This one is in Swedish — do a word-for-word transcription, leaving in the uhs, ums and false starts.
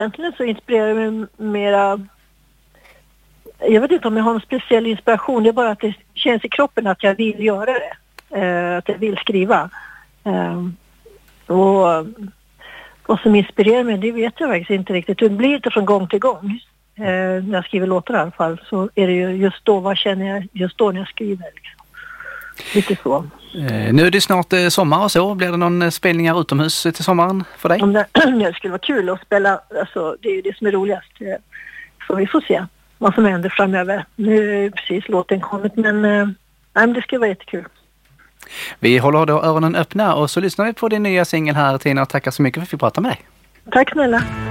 Egentligen så inspirerar det mig mera... Jag vet inte om jag har en speciell inspiration. Det är bara att det känns i kroppen att jag vill göra det. Eh, att jag vill skriva. Eh, och vad som inspirerar mig, det vet jag faktiskt inte riktigt. Det blir inte från gång till gång. Eh, när jag skriver låtar i alla fall. Så är det ju just då, vad känner jag just då när jag skriver. Liksom. Lite så. Eh, nu är det snart eh, sommar och så. Blir det någon eh, spelningar utomhus till sommaren för dig? Om det, det skulle vara kul att spela. Alltså, det är ju det som är roligast. Så vi får se vad som händer framöver. Nu är precis låten kommit, men, eh, nej, men det ska vara jättekul. Vi håller då öronen öppna och så lyssnar vi på din nya singel här, Tina, och tackar så mycket för att vi fick prata med dig. Tack snälla.